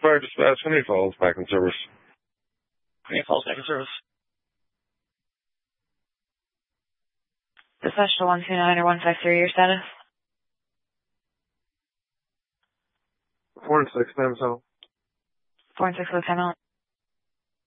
Fire dispatch, Henry Falls, back in service. Henry Falls, back in service. Dispatch to 129 or 153, your status? 4 and 6, ma'am, so. 4 and 6 with timeout.